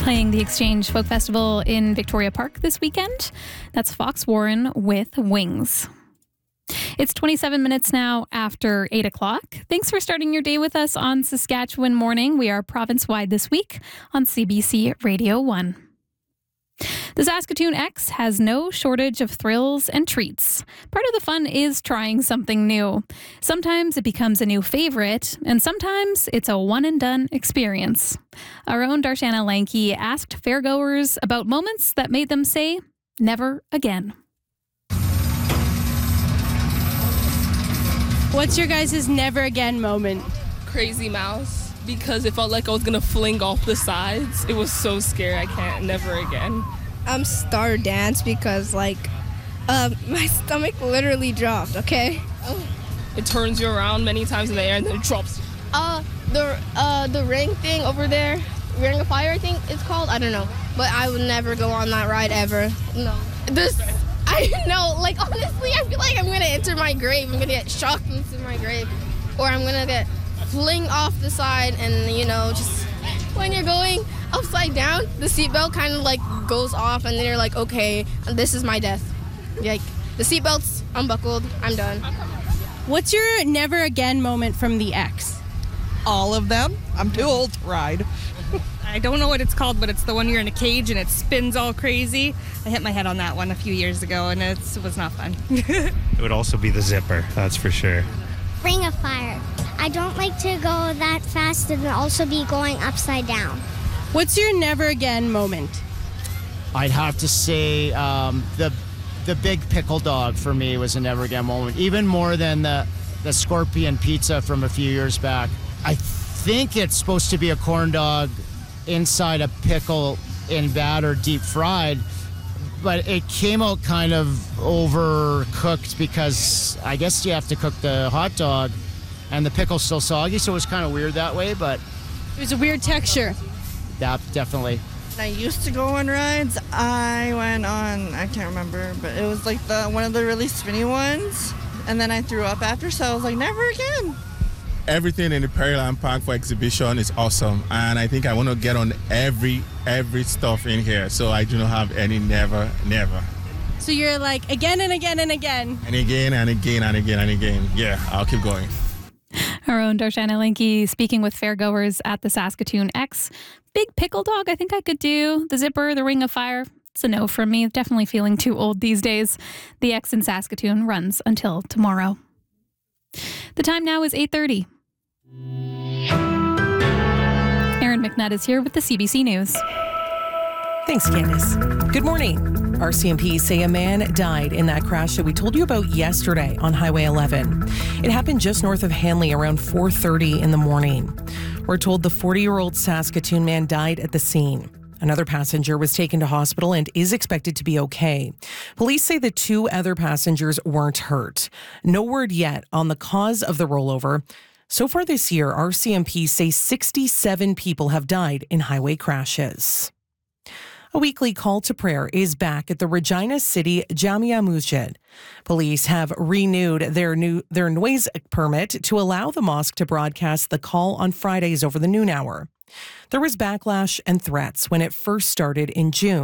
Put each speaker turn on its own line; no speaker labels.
Playing the Exchange Folk Festival in Victoria Park this weekend. That's Fox Warren with Wings. It's 27 minutes now after 8 o'clock. Thanks for starting your day with us on Saskatchewan Morning. We are province-wide this week on CBC Radio 1. The Saskatoon X has no shortage of thrills and treats. Part of the fun is trying something new. Sometimes it becomes a new favorite, and sometimes it's a one-and-done experience. Our own Darshana Lanky asked fairgoers about moments that made them say, never again.
What's your guys' never again moment?
Crazy Mouse, because it felt like I was gonna fling off the sides. It was so scary. I can't, never again.
Star Dance, because my stomach literally dropped, okay?
It turns you around many times in the air and then it drops.
The ring thing over there, Ring of Fire I think it's called, I don't know. But I would never go on that ride ever. No. I know, honestly, I feel like I'm gonna enter my grave. I'm gonna get shocked into my grave. Or I'm gonna get fling off the side and, just when you're going upside down, the seatbelt kind of goes off and then you're like, okay, this is my death. The seatbelt's unbuckled, I'm done.
What's your never again moment from the X?
All of them. I'm too old to ride.
I don't know what it's called, but it's the one you're in a cage and it spins all crazy. I hit my head on that one a few years ago and it was not fun.
It would also be the zipper, that's for sure.
Ring of Fire. I don't like to go that fast and also be going upside down.
What's your never again moment?
I'd have to say the big pickle dog for me was a never again moment, even more than the scorpion pizza from a few years back. I think it's supposed to be a corn dog inside a pickle in batter, deep fried, but it came out kind of overcooked because I guess you have to cook the hot dog and the pickle's still soggy, so it was kind of weird that way, but
It was a weird texture.
that definitely.
I used to go on rides. I went on, I can't remember, but it was one of the really spinny ones. And then I threw up after, so I was like, never again.
Everything in the Pearland Park for exhibition is awesome, and I think I want to get on every stuff in here, so I do not have any never.
So you're like, again and again and again.
And again and again and again and again. Yeah, I'll keep going.
Our own Darshana Lanky speaking with fairgoers at the Saskatoon X. Big pickle dog, I think I could do. The zipper, the Ring of Fire. It's a no from me. Definitely feeling too old these days. The X in Saskatoon runs until tomorrow. The time now is 8:30. Erin McNutt is here with the CBC News.
Thanks, Candace. Good morning. RCMP say a man died in that crash that we told you about yesterday on Highway 11. It happened just north of Hanley around 4:30 in the morning. We're told the 40-year-old Saskatoon man died at the scene. Another passenger was taken to hospital and is expected to be okay. Police say the two other passengers weren't hurt. No word yet on the cause of the rollover. So far this year, RCMP say 67 people have died in highway crashes. A weekly call to prayer is back at the Regina City Jamia Masjid. Police have renewed their noise permit to allow the mosque to broadcast the call on Fridays over the noon hour. There was backlash and threats when it first started in June.